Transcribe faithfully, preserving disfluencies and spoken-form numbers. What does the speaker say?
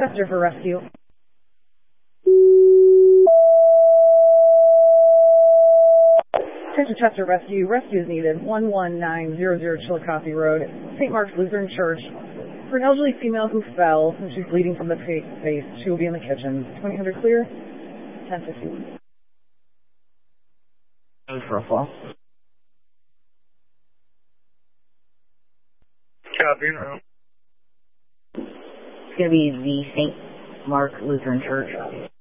Chester for rescue. Attention Chester Rescue. Rescue is needed. one one nine zero zero Chillicothe Road, Saint Mark's Lutheran Church. For an elderly female who fell and she's bleeding from the face, she will be in the kitchen. twenty hundred clear. ten fifty. For a fall. Copy. It's going to be the Saint Mark Lutheran Church.